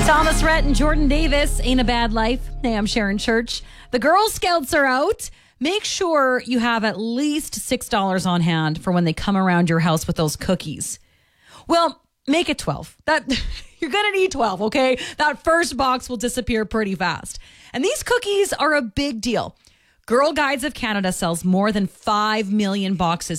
Thomas Rhett and Jordan Davis, Ain't a Bad Life. Hey, I'm Sharon Church. The Girl Scouts are out. Make sure you have at least $6 on hand for when they come around your house with those cookies. Well, make it 12. You're going to need 12, okay? That first box will disappear pretty fast. And these cookies are a big deal. Girl Guides of Canada sells more than 5 million boxes